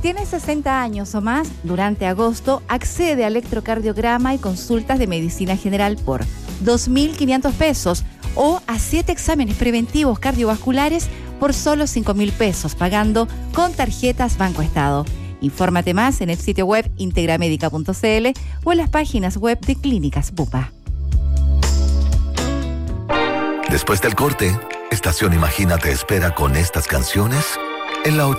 tienes 60 años o más, durante agosto accede a electrocardiograma y consultas de medicina general por 2.500 pesos o a 7 exámenes preventivos cardiovasculares por solo 5.000 pesos, pagando con tarjetas Banco Estado. Infórmate más en el sitio web integramedica.cl o en las páginas web de Clínicas Bupa. Después del corte, Estación Imagina te espera con estas canciones en la